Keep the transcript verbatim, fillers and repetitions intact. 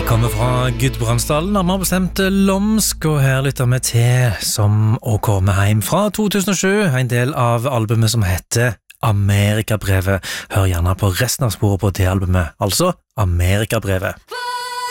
Kommer fra Gudbrandsdalen, nærmere bestemt Lomsk, og her lytter vi til Som å komme hjem fra to tusen og sju, en del av albumet som heter Amerikabrevet. Hør gjerne på resten av sporet på det albumet, altså Amerikabrevet.